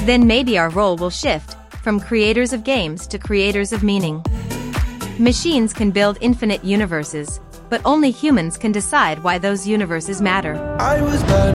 Then maybe our role will shift from creators of games to creators of meaning. Machines can build infinite universes, but only humans can decide why those universes matter.